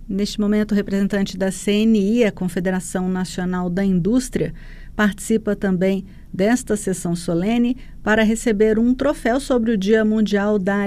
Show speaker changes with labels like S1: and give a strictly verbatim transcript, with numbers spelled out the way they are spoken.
S1: Neste momento, o representante da C N I, a Confederação Nacional da Indústria, participa também desta sessão solene para receber um troféu sobre o Dia Mundial da